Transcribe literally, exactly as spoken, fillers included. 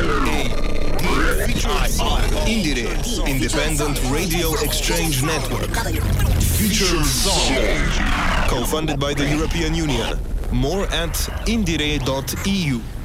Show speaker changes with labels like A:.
A: Indiere, Independent Radio Exchange Network. Feature song. Co-funded by the European Union. More at indiere dot e u.